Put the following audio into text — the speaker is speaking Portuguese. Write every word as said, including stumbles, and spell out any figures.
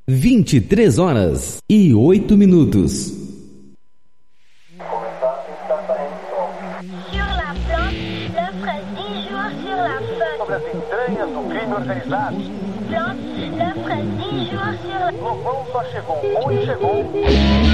vinte e três horas e oito minutos. Sobre as entranhas do crime organizado. Lobão só chegou, onde chegou.